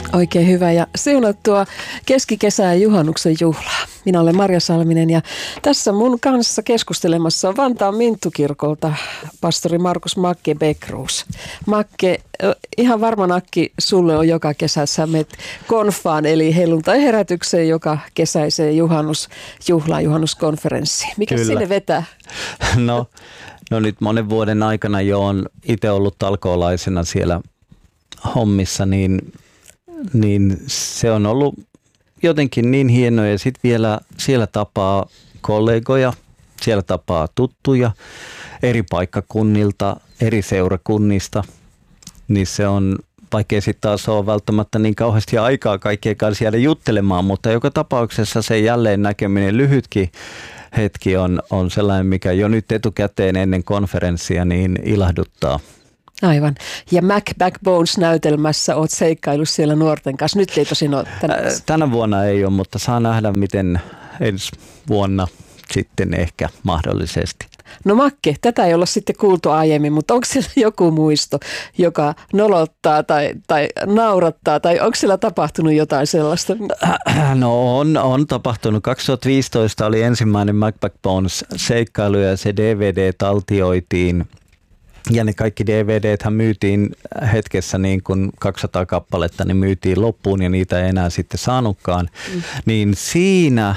Oikein hyvä ja siunattua keskikesää juhannuksen juhlaa. Minä olen Marja Salminen ja tässä mun kanssa keskustelemassa on Vantaan Minttukirkolta pastori Markus Makke Bäckroos. Makke, ihan varma nakki sulle on joka kesä, sä menet konfaan eli helluntai-herätykseen joka kesäiseen juhlaan, juhannuskonferenssiin. Mikä Kyllä. sinne vetää? No nyt monen vuoden aikana jo on itse ollut talkoolaisena siellä hommissa, niin se on ollut jotenkin niin hienoa ja sitten vielä siellä tapaa kollegoja, siellä tapaa tuttuja eri paikkakunnilta, eri seurakunnista, niin se on, vaikkei sitten taas ole välttämättä niin kauheasti aikaa kaikkien kanssa jäädä juttelemaan, mutta joka tapauksessa se jälleen näkeminen lyhytkin hetki on sellainen, mikä jo nyt etukäteen ennen konferenssia niin ilahduttaa. Aivan. Ja Mac Backbones-näytelmässä olet seikkaillut siellä nuorten kanssa. Nyt ei tosin ole tänä vuonna ei ole, mutta saa nähdä, miten ensi vuonna sitten ehkä mahdollisesti. No Makke, tätä ei olla sitten kuultu aiemmin, mutta onko siellä joku muisto, joka nolottaa tai naurattaa, tai onko siellä tapahtunut jotain sellaista? No on tapahtunut. 2015 oli ensimmäinen Mac Backbones-seikkailu ja se DVD taltioitiin. Ja ne kaikki DVDthän myytiin hetkessä niin kuin 200 kappaletta, niin myytiin loppuun ja niitä ei enää sitten saanutkaan. Niin siinä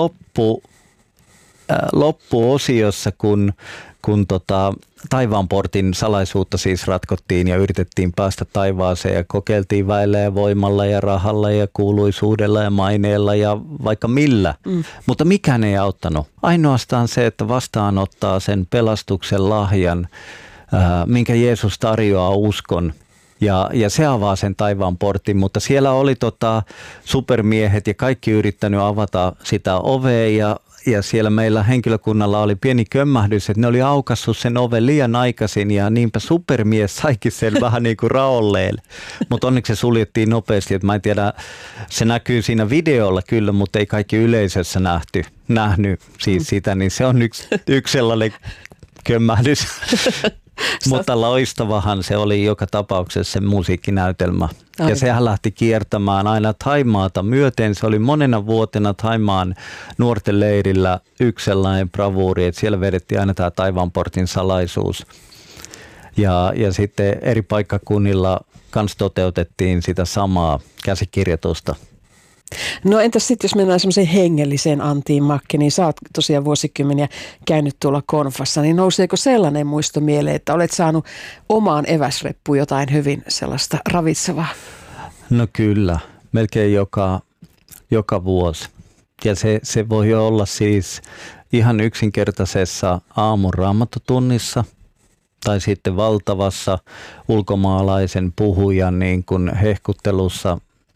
loppuosiossa, kun taivaanportin salaisuutta siis ratkottiin ja yritettiin päästä taivaaseen ja kokeiltiin väellä ja voimalla ja rahalla ja kuuluisuudella ja maineella ja vaikka millä. Mutta mikään ei auttanut. Ainoastaan se, että vastaanottaa sen pelastuksen lahjan, minkä Jeesus tarjoaa uskon. Ja se avaa sen taivaan portin, mutta siellä oli supermiehet ja kaikki yrittänyt avata sitä ovea ja siellä meillä henkilökunnalla oli pieni kömmähdys, että ne oli aukassut sen oven liian aikaisin ja niinpä supermies saikin sen vähän niin kuin raolleen. Mutta onneksi se suljettiin nopeasti, että mä en tiedä, se näkyy siinä videolla kyllä, mutta ei kaikki yleisössä nähnyt siis sitä, niin se on yksi sellainen kömmähdys. Mutta loistavahan se oli joka tapauksessa se musiikkinäytelmä. Aivan. Ja sehän lähti kiertämään aina Thaimaata myöten. Se oli monena vuotena Thaimaan nuorten leirillä yksi sellainen bravuuri, että siellä vedettiin aina tämä taivaanportin salaisuus. Ja sitten eri paikkakunnilla kanssa toteutettiin sitä samaa käsikirjoitusta. No entäs sitten, jos mennään semmoiseen hengelliseen Antiin, Makke, niin sä oot tosiaan vuosikymmeniä käynyt tuolla konfassa, niin nouseeko sellainen muisto mieleen, että olet saanut omaan eväsreppuun jotain hyvin sellaista ravitsevaa? No kyllä, melkein joka vuosi. Ja se voi olla siis ihan yksinkertaisessa aamun raamattotunnissa tai sitten valtavassa ulkomaalaisen puhujan niin kuin hehkuttelussa,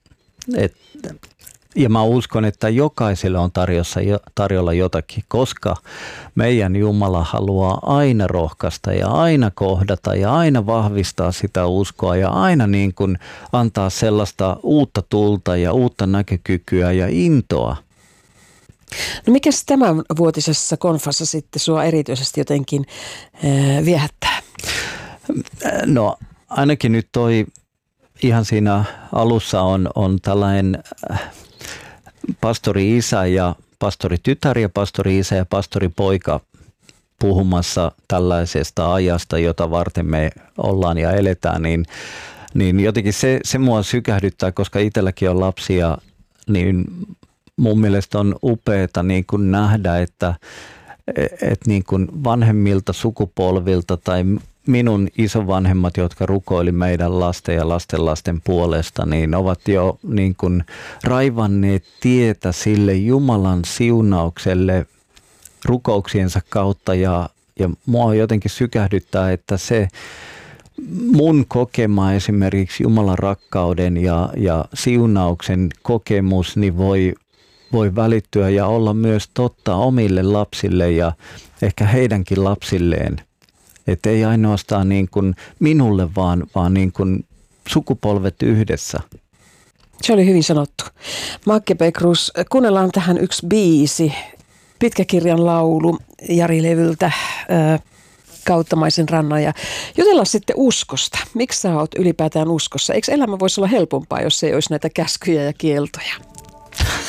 ja mä uskon, että jokaiselle on tarjolla jotakin, koska meidän Jumala haluaa aina rohkaista ja aina kohdata ja aina vahvistaa sitä uskoa ja aina niin kuin antaa sellaista uutta tulta ja uutta näkökykyä ja intoa. No mikäs tämän vuotisessa konfassa sitten sua erityisesti jotenkin viehättää? No ainakin nyt toi ihan siinä alussa on tällainen pastori-isä ja pastori-tytär ja pastori-isä ja pastori-poika puhumassa tällaisesta ajasta, jota varten me ollaan ja eletään, niin jotenkin se mua sykähdyttää, koska itselläkin on lapsia, niin mun mielestä on upeata niin kuin nähdä, että niin kuin vanhemmilta sukupolvilta tai minun isovanhemmat, jotka rukoili meidän lasten ja lastenlasten puolesta, niin ovat jo niin kuin raivanneet tietä sille Jumalan siunaukselle rukouksiensa kautta ja mua jotenkin sykähdyttää, että se mun kokema esimerkiksi Jumalan rakkauden ja siunauksen kokemus niin voi välittyä ja olla myös totta omille lapsille ja ehkä heidänkin lapsilleen. Että ei ainoastaan niin kuin minulle, vaan niin kuin sukupolvet yhdessä. Se oli hyvin sanottu. Makke Bäckroos, kuunnellaan tähän yksi biisi, Pitkäkirjan laulu Jari-levyltä. Kauttamaisen rannan ja jutella sitten uskosta. Miksi sä oot ylipäätään uskossa? Eikö elämä voisi olla helpompaa, jos ei olisi näitä käskyjä ja kieltoja?